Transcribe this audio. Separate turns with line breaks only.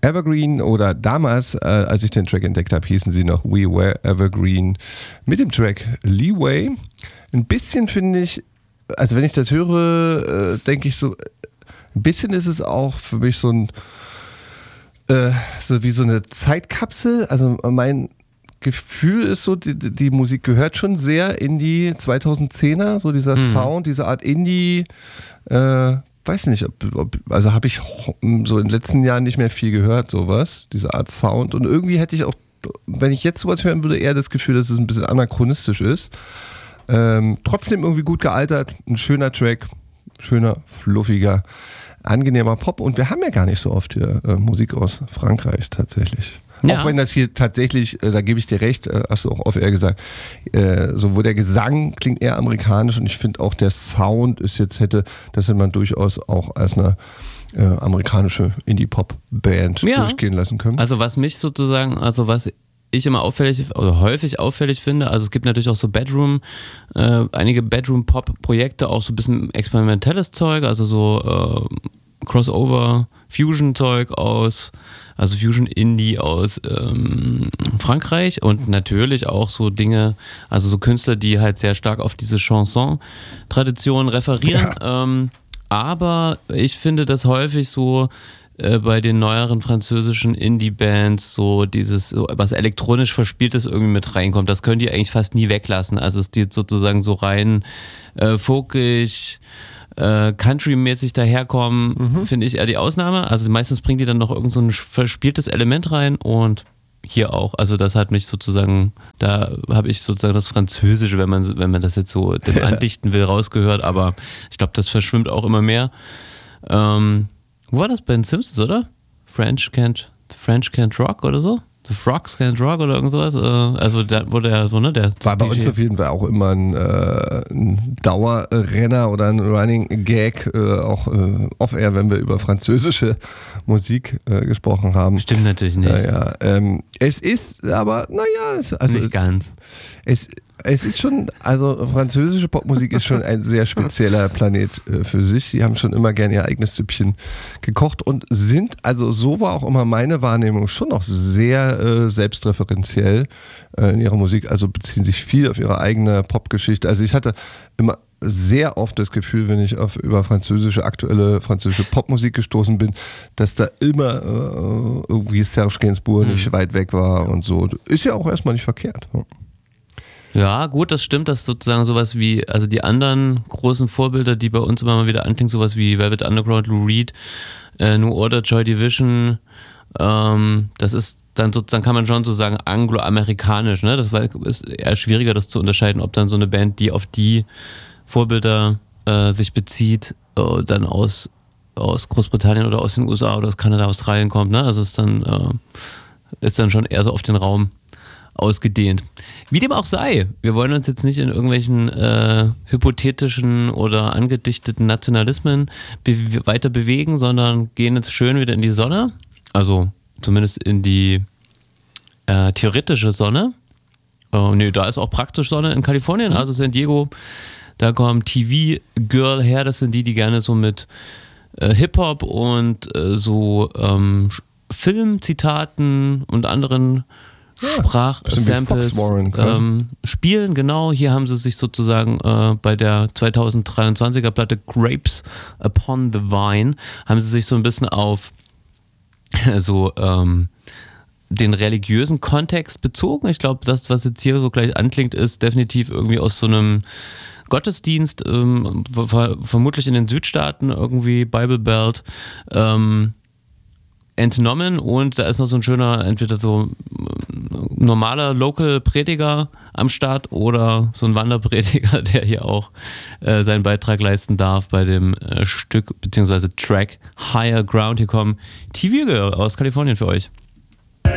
Evergreen oder damals, als ich den Track entdeckt habe, hießen sie noch We Were Evergreen mit dem Track Leeway. Ein bisschen finde ich, also wenn ich das höre, denke ich so, ein bisschen ist es auch für mich so ein, so wie so eine Zeitkapsel. Also mein Gefühl ist so, die Musik gehört schon sehr in die 2010er, so dieser Sound, diese Art Indie, weiß nicht, also habe ich so in den letzten Jahren nicht mehr viel gehört, sowas, diese Art Sound. Und irgendwie hätte ich auch, wenn ich jetzt sowas hören würde, eher das Gefühl, dass es ein bisschen anachronistisch ist. Trotzdem irgendwie gut gealtert, ein schöner Track, schöner, fluffiger, angenehmer Pop. Und wir haben ja gar nicht so oft hier Musik aus Frankreich tatsächlich. Ja. Auch wenn das hier tatsächlich, da gebe ich dir recht, hast du auch oft eher gesagt, so wo der Gesang klingt eher amerikanisch und ich finde auch der Sound ist jetzt das hätte man durchaus auch als eine amerikanische Indie-Pop-Band durchgehen lassen können.
Also was mich sozusagen, also was ich immer auffällig oder häufig auffällig finde, also es gibt natürlich auch so einige Bedroom-Pop-Projekte, auch so ein bisschen experimentelles Zeug, also so Crossover, Fusion-Zeug also Fusion-Indie aus Frankreich und natürlich auch so Dinge, also so Künstler, die halt sehr stark auf diese Chanson-Tradition referieren. Ja. Aber ich finde das häufig so bei den neueren französischen Indie-Bands so dieses, so was elektronisch Verspieltes irgendwie mit reinkommt. Das können die eigentlich fast nie weglassen. Also es ist sozusagen so rein folkig, Country-mäßig daherkommen, finde ich eher die Ausnahme. Also meistens bringen die dann noch irgend so ein verspieltes Element rein und hier auch. Also das hat mich sozusagen, da habe ich sozusagen das Französische, wenn man das jetzt so dem andichten will, rausgehört. Aber ich glaube, das verschwimmt auch immer mehr. Wo war das bei den Simpsons, oder? French Can't Rock oder so? The Frogs Can't Rock oder irgend sowas. Also da wurde ja so, ne? Der
war bei uns auf jeden Fall auch immer ein Dauerrenner oder ein Running Gag, auch off-air, wenn wir über französische Musik gesprochen haben.
Stimmt natürlich nicht.
Naja, es ist aber, also
nicht ganz.
Es ist schon, also französische Popmusik ist schon ein sehr spezieller Planet für sich. Sie haben schon immer gerne ihr eigenes Süppchen gekocht und sind, also so war auch immer meine Wahrnehmung, schon noch sehr selbstreferenziell in ihrer Musik, also beziehen sich viel auf ihre eigene Popgeschichte. Also ich hatte immer sehr oft das Gefühl, wenn ich über aktuelle französische Popmusik gestoßen bin, dass da immer irgendwie Serge Gainsbourg nicht weit weg war und so. Ist ja auch erstmal nicht verkehrt.
Ja, gut, das stimmt, dass sozusagen sowas wie, also die anderen großen Vorbilder, die bei uns immer mal wieder anklingen, sowas wie Velvet Underground, Lou Reed, New Order, Joy Division, das ist dann sozusagen, kann man schon so sagen, angloamerikanisch, ne? Das ist eher schwieriger, das zu unterscheiden, ob dann so eine Band, die auf die Vorbilder sich bezieht, dann aus Großbritannien oder aus den USA oder aus Kanada, Australien kommt, ne? Also ist dann schon eher so auf den Raum ausgedehnt. Wie dem auch sei, wir wollen uns jetzt nicht in irgendwelchen hypothetischen oder angedichteten Nationalismen weiter bewegen, sondern gehen jetzt schön wieder in die Sonne, also zumindest in die theoretische Sonne. Da ist auch praktisch Sonne in Kalifornien, also San Diego, da kommt TV Girl her, das sind die gerne so mit Hip-Hop und so Filmzitaten und anderen Sprachsamples spielen, genau. Hier haben sie sich sozusagen bei der 2023er Platte Grapes Upon the Vine, haben sie sich so ein bisschen auf den religiösen Kontext bezogen. Ich glaube, das, was jetzt hier so gleich anklingt, ist definitiv irgendwie aus so einem Gottesdienst, vermutlich in den Südstaaten, irgendwie Bible Belt, entnommen, und da ist noch so ein schöner, entweder so normaler Local-Prediger am Start oder so ein Wanderprediger, der hier auch seinen Beitrag leisten darf bei dem Stück bzw. Track Higher Ground. Hier kommen TV Girl aus Kalifornien für euch.